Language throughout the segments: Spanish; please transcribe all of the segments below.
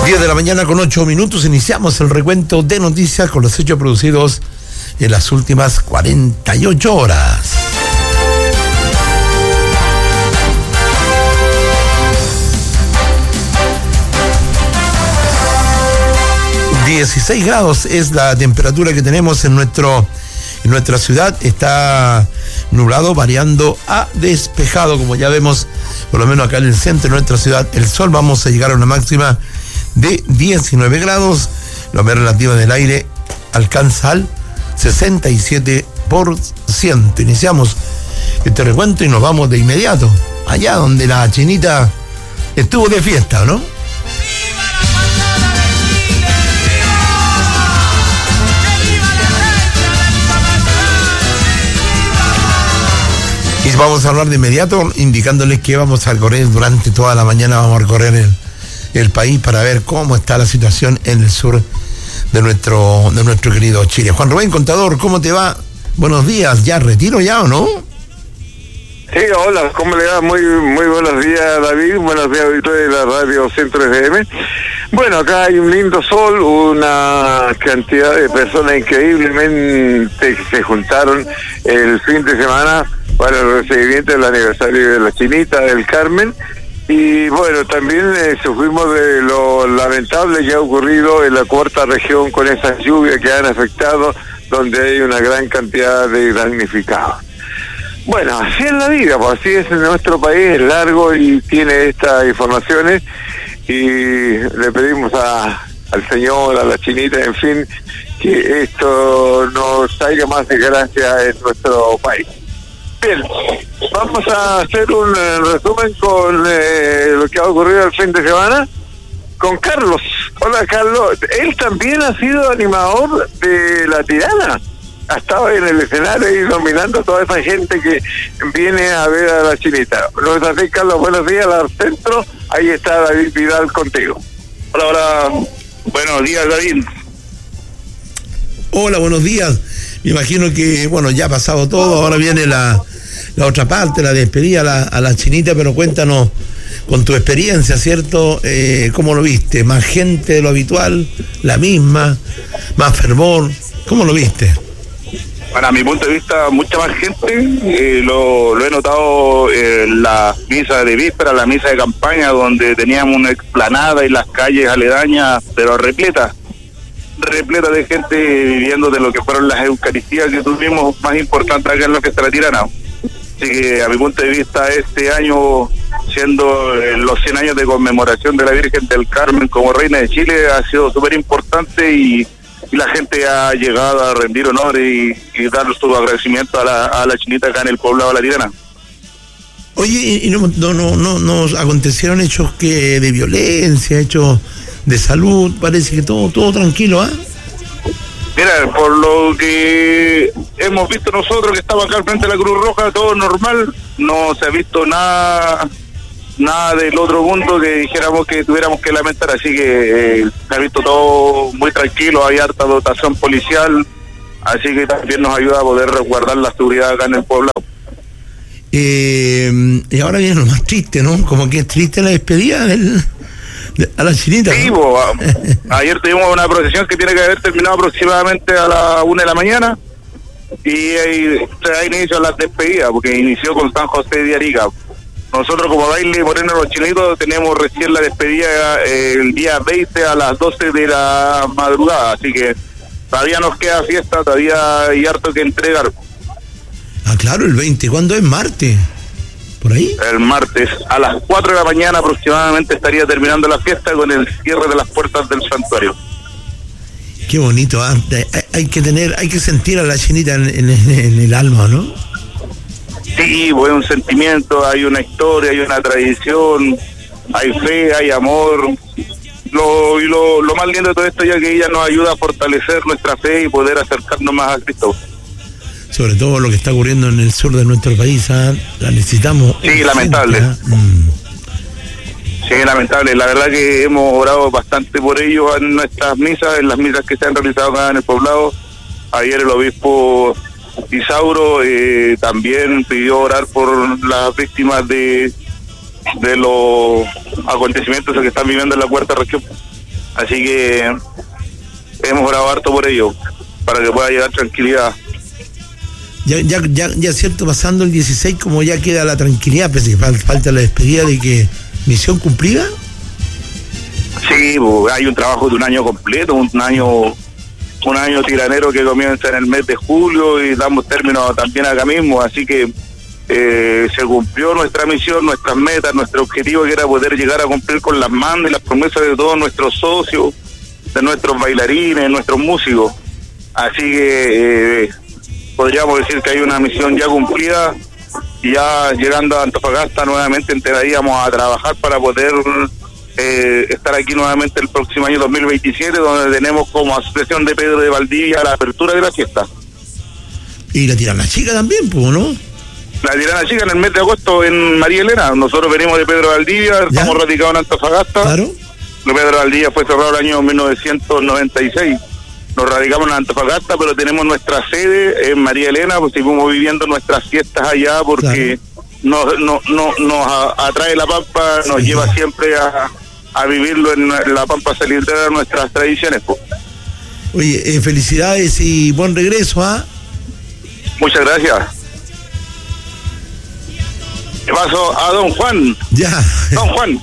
10 de la mañana con 8 minutos, iniciamos el recuento de noticias con los hechos producidos en las últimas 48 horas. ...16 grados es la temperatura que tenemos en nuestra ciudad. Está nublado, variando a despejado, como ya vemos, por lo menos acá en el centro de nuestra ciudad. El sol, vamos a llegar a una máxima de 19 grados. La humedad relativa del aire alcanza al 67%. Iniciamos este recuento y nos vamos de inmediato allá donde la Chinita estuvo de fiesta, ¿no? Y vamos a hablar de inmediato, indicándoles que vamos a recorrer durante toda la mañana, vamos a recorrer el país para ver cómo está la situación en el sur de nuestro querido Chile. Juan Rubén, contador, ¿cómo te va? Buenos días, ¿ya retiro ya o no? Sí, hola, ¿cómo le va? Muy buenos días, David, buenos días, auditores de la Radio Centro FM. Bueno, acá hay un lindo sol, una cantidad de personas increíblemente que se juntaron el fin de semana para el recibimiento del aniversario de la Chinita del Carmen. Y bueno, también sufrimos de lo lamentable que ha ocurrido en la cuarta región con esas lluvias que han afectado, donde hay una gran cantidad de damnificados. Bueno, así es la vida, pues así es en nuestro país, es largo y tiene estas informaciones, y le pedimos al Señor, a la Chinita, en fin, que esto nos traiga más desgracia en nuestro país. Bien, vamos a hacer un resumen con lo que ha ocurrido el fin de semana con Carlos. Hola, Carlos. Él también ha sido animador de La Tirana. Ha estado en el escenario y dominando a toda esa gente que viene a ver a la Chinita. ¿No es así, Carlos? Buenos días, al centro. Ahí está David Vidal contigo. Hola. Buenos días, David. Hola, buenos días. Me imagino que, bueno, ya ha pasado todo, ahora viene la otra parte, la despedida a la Chinita, pero cuéntanos con tu experiencia, ¿cierto? ¿Cómo lo viste? ¿Más gente de lo habitual? ¿La misma? ¿Más fervor? ¿Cómo lo viste? Para mi punto de vista, mucha más gente. Lo he notado en la misa de víspera, la misa de campaña, donde teníamos una explanada y las calles aledañas, pero repleta de gente viviendo de lo que fueron las eucaristías que tuvimos más importantes acá en la fiesta de La Tirana. Así que a mi punto de vista, este año, siendo los 100 años de conmemoración de la Virgen del Carmen como Reina de Chile, ha sido súper importante, y la gente ha llegado a rendir honores y dar su agradecimiento a la Chinita acá en el poblado de La Tirana. Oye, ¿y no acontecieron hechos de violencia, hechos de salud? Parece que todo tranquilo, ¿ah? Mira, por lo que hemos visto nosotros que estamos acá al frente de la Cruz Roja, todo normal, no se ha visto nada del otro mundo que dijéramos que tuviéramos que lamentar, así que se ha visto todo muy tranquilo, hay harta dotación policial, así que también nos ayuda a poder resguardar la seguridad acá en el poblado. Y ahora viene lo más triste, ¿no? Como que es triste la despedida a la Chinita, ¿no? Sí, ayer tuvimos una procesión que tiene que haber terminado aproximadamente a las 1 de la mañana, y ahí inicio las despedidas, porque inició con San José de Arica. Nosotros como Baile Moreno Los Chinitos tenemos recién la despedida el día 20 a las 12 de la madrugada, así que todavía nos queda fiesta, todavía hay harto que entregar. Ah, claro, el 20, ¿cuándo es? ¿Martes? ¿Por ahí? El martes a las 4 de la mañana aproximadamente estaría terminando la fiesta con el cierre de las puertas del santuario. Qué bonito, ¿eh? Hay que sentir a la Chinita en el alma, ¿no? Sí, pues un sentimiento, hay una historia, hay una tradición, hay fe, hay amor. Lo más lindo de todo esto ya que ella nos ayuda a fortalecer nuestra fe y poder acercarnos más a Cristo. Sobre todo lo que está ocurriendo en el sur de nuestro país, ¿eh? La necesitamos. Sí, lamentable. Sí, lamentable. La verdad que hemos orado bastante por ello en nuestras misas, en las misas que se han realizado acá en el poblado. Ayer el obispo Isauro también pidió orar por las víctimas de los acontecimientos que están viviendo en la cuarta región. Así que hemos orado harto por ello, para que pueda llegar tranquilidad. Ya cierto, pasando el 16, como ya queda la tranquilidad, pese que falta la despedida de que misión cumplida. Sí, pues, hay un trabajo de un año completo, un año tiranero que comienza en el mes de julio y damos término también acá mismo, así que se cumplió nuestra misión, nuestras metas, nuestro objetivo, que era poder llegar a cumplir con las mandas y las promesas de todos nuestros socios, de nuestros bailarines, nuestros músicos. Así que podríamos decir que hay una misión ya cumplida, y ya llegando a Antofagasta nuevamente entraríamos a trabajar para poder estar aquí nuevamente el próximo año 2027, donde tenemos como asociación de Pedro de Valdivia la apertura de la fiesta. Y la Tirana Chica también, pues, ¿no? La Tirana Chica en el mes de agosto en María Elena. Nosotros venimos de Pedro de Valdivia, estamos radicados en Antofagasta. Claro. Pedro de Valdivia fue cerrado el año 1996. Nos radicamos en Antofagasta, pero tenemos nuestra sede en María Elena, pues seguimos viviendo nuestras fiestas allá porque nos atrae la Pampa, nos lleva siempre a vivirlo en la Pampa Salitrera, nuestras tradiciones. Pues. Oye, felicidades y buen regreso, ¿ah? Muchas gracias. ¿Qué pasó a don Juan? Ya. Don Juan.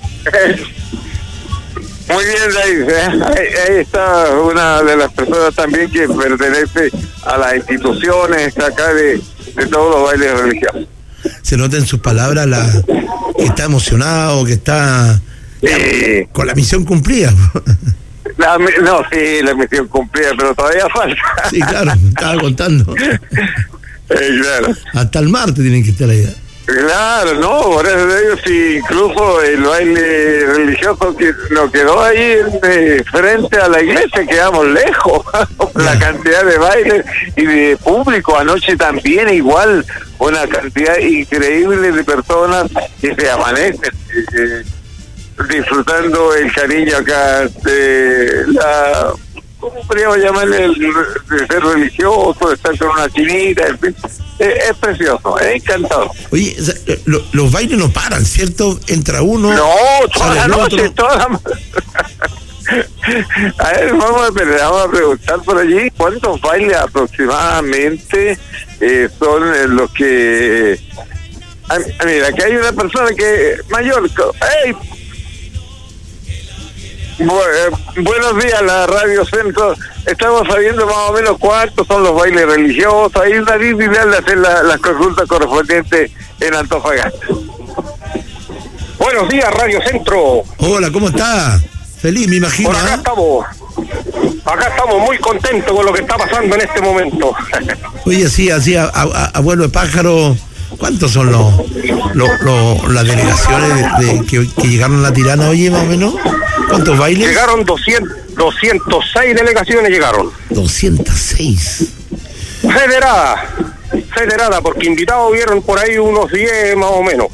Muy bien, ahí está una de las personas también que pertenece a las instituciones acá de todos los bailes religiosos. Se nota en sus palabras que está emocionado, que está con la misión cumplida. La misión cumplida, pero todavía falta. Sí, claro, estaba contando. Claro. Hasta el martes tienen que estar allá. Claro, no, por eso de ellos, sí, incluso el baile religioso que nos quedó ahí frente a la iglesia, quedamos lejos. La cantidad de bailes y de público, anoche también igual, una cantidad increíble de personas que se amanecen disfrutando el cariño acá de la... ¿Cómo podríamos llamarle? De ser religioso, de estar con una chinita, en fin. Es precioso, es encantador. Oye, los bailes no paran, ¿cierto? Entra uno... No, toda la noche, A ver, vamos a preguntar por allí cuántos bailes aproximadamente son los que... mira, aquí hay una persona que mayor... ¡Ey! Buenos días, la Radio Centro. Estamos sabiendo más o menos cuántos son los bailes religiosos. Hay una dignidad de hacer las consultas correspondientes en Antofagasta. Buenos días, Radio Centro. Hola, ¿cómo está? Feliz, me imagino. Por acá estamos muy contentos con lo que está pasando en este momento. Oye, sí, así abuelo de pájaro, ¿cuántos son las delegaciones que llegaron a la Tirana, oye, más o menos? ¿Cuántos bailes? Llegaron 206 delegaciones llegaron. 206. Federada, porque invitados vieron por ahí unos 10 más o menos.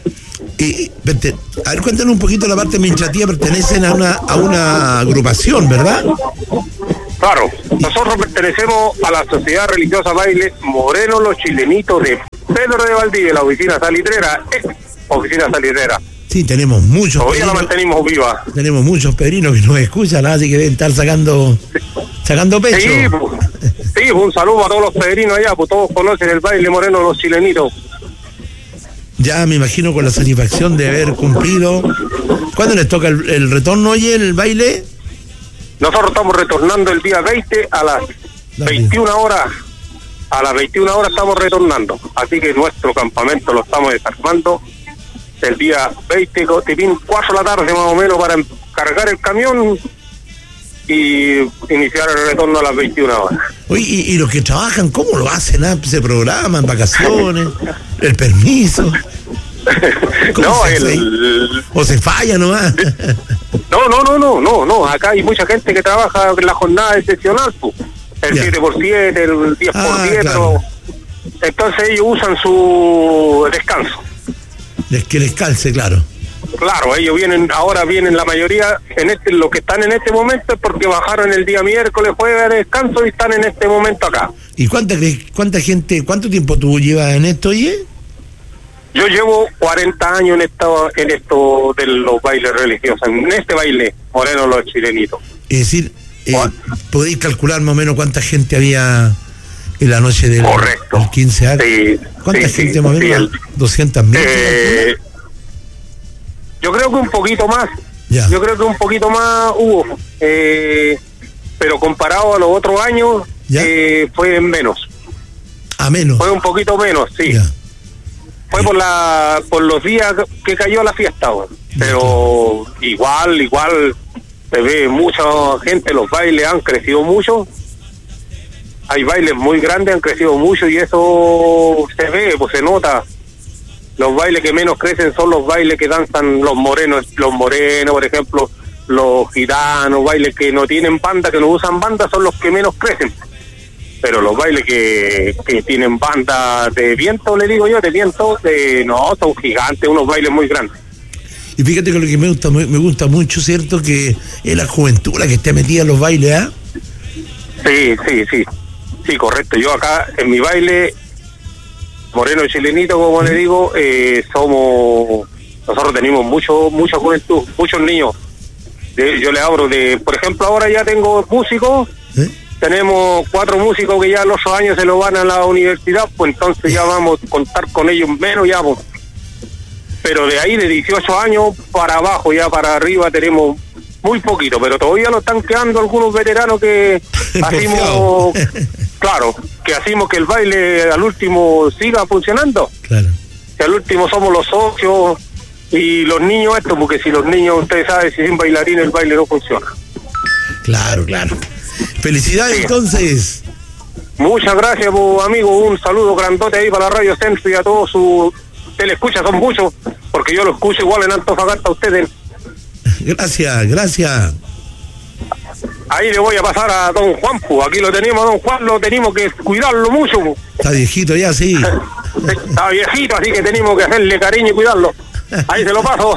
A ver, cuéntanos un poquito la parte administrativa. Pertenecen a una agrupación, ¿verdad? Claro, nosotros pertenecemos a la Sociedad Religiosa Baile Moreno Los Chilenitos de Pedro de Valdivia, la oficina salitrera, Sí, tenemos muchos. Todavía la mantenimos viva. Tenemos muchos pedrinos que nos escuchan, así que deben estar sacando pecho. Sí, un saludo a todos los pedrinos allá, pues todos conocen el baile Moreno Los Chilenitos. Ya me imagino con la satisfacción de haber cumplido. ¿Cuándo les toca el retorno, oye, el baile? Nosotros estamos retornando el día 20 a las 21 horas. A las 21 horas estamos retornando. Así que nuestro campamento lo estamos desarmando el día 20, 4 de la tarde más o menos, para cargar el camión y iniciar el retorno a las 21 horas. Oye, y los que trabajan, ¿cómo lo hacen? ¿Se programan vacaciones? ¿El permiso? No, ¿O se falla nomás? No. Acá hay mucha gente que trabaja en la jornada excepcional, pues. El 7x7, el 10x10, claro. Entonces ellos usan su descanso. Que les calce, claro. Claro, ellos ahora vienen la mayoría, los que están en este momento es porque bajaron el día miércoles, jueves de descanso y están en este momento acá. ¿Y cuánta gente, cuánto tiempo tú llevas en esto, oye? Yo llevo 40 años en esto de los bailes religiosos, en este baile moreno los chilenitos. Es decir, podéis calcular más o menos cuánta gente había en la noche del 15A. Sí, ¿Cuánta gente más o menos? Sí, 200.000. Yo creo que un poquito más. Ya. Yo creo que un poquito más hubo. Pero comparado a los otros años, fue menos. ¿A menos? Fue un poquito menos, sí. Ya. Fue por los días que cayó la fiesta, pero igual se ve mucha gente, los bailes han crecido mucho, hay bailes muy grandes, han crecido mucho y eso se ve, pues se nota. Los bailes que menos crecen son los bailes que danzan los morenos, por ejemplo, los gitanos, bailes que no tienen banda, que no usan banda, son los que menos crecen. Pero los bailes que tienen banda de viento, le digo yo, no, son gigantes, unos bailes muy grandes. Y fíjate que lo que me gusta mucho, ¿cierto? Que es la juventud la que esté metida en los bailes, ¿ah? Sí, correcto. Yo acá, en mi baile, moreno chilenito, como le digo, nosotros tenemos mucha juventud, muchos niños. Yo le hablo por ejemplo, ahora ya tengo músicos, tenemos 4 músicos que ya los 8 años se lo van a la universidad, pues entonces ya vamos a contar con ellos menos ya, pues. Pero de ahí, de 18 años para abajo, ya para arriba tenemos muy poquito, pero todavía nos están quedando algunos veteranos que hacemos, claro, que hacemos que el baile al último siga funcionando. Claro. Que al último somos los socios y los niños porque si los niños, ustedes saben, si sin bailarín el baile no funciona. Claro. Felicidades, sí. Entonces. Muchas gracias, amigo. Un saludo grandote ahí para la Radio Centro y a todos sus telescuchas, son muchos, porque yo lo escucho igual en Antofagasta a ustedes. Gracias. Ahí le voy a pasar a don Juan, aquí lo tenemos, don Juan, lo tenemos que cuidarlo mucho. Está viejito ya, sí. Está viejito, así que tenemos que hacerle cariño y cuidarlo. Ahí se lo paso.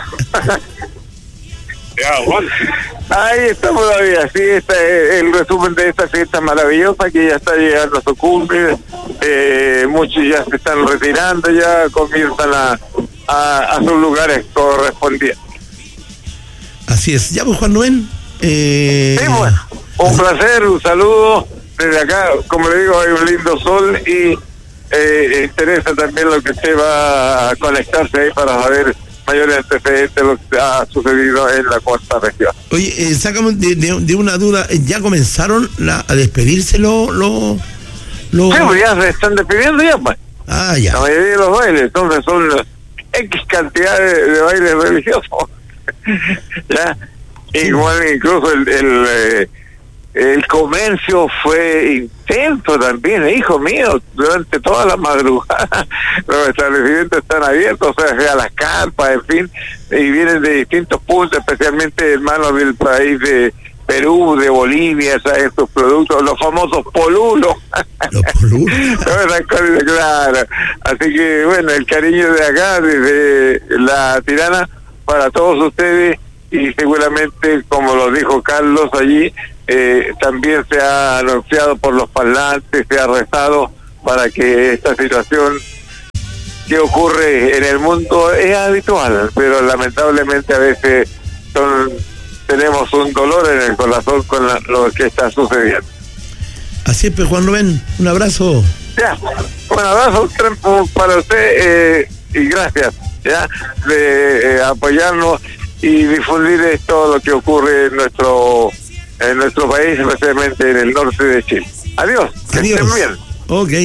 Ahí estamos todavía, sí, este es el resumen de esta fiesta maravillosa que ya está llegando a su cumbre. Muchos ya se están retirando, ya comienzan a sus lugares correspondientes. Así es, ya pues Juan Noel. Sí, bueno, un placer, un saludo desde acá, como le digo, hay un lindo sol y interesa también lo que usted va a conectarse ahí para saber mayores antecedentes de lo que ha sucedido en la cuarta región. Oye, sácame de una duda, ¿ya comenzaron a despedirse los? Sí, pues ya se están despidiendo ya, pues. Ah, ya. La mayoría de los bailes, entonces son X cantidad de bailes religiosos. Ya, igual incluso el comercio fue intenso también, hijo mío, durante toda la madrugada los establecimientos están abiertos, o sea las carpas, en fin, y vienen de distintos puntos, especialmente hermanos del país de Perú, de Bolivia, ¿sabes? Estos productos, los famosos polulos. Los polulos. Claro, así que bueno, el cariño de acá, desde la Tirana, para todos ustedes, y seguramente, como lo dijo Carlos allí, también se ha anunciado por los parlantes, se ha rezado para que esta situación que ocurre en el mundo es habitual, pero lamentablemente a veces tenemos un dolor en el corazón con lo que está sucediendo. Así es, pues, Juan Rubén, un abrazo. Ya, un abrazo para usted y gracias ya de apoyarnos y difundir todo lo que ocurre en nuestro país, especialmente en el norte de Chile. Adiós. Que estén bien. Ok.